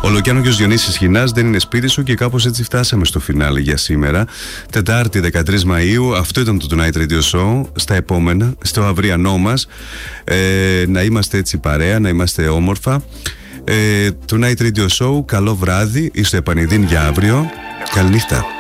Ο Λουκιάνος Διονύσης Χινάς δεν είναι σπίτι σου, και κάπως έτσι φτάσαμε στο φινάλε για σήμερα. Τετάρτη 13 Μαΐου, αυτό ήταν το Tonight Radio Show. Στα επόμενα, στο αυριανό μας, να είμαστε έτσι παρέα, να είμαστε όμορφα. Tonight Radio Show, καλό βράδυ, είστε επανειδήν για αύριο. Καληνύχτα.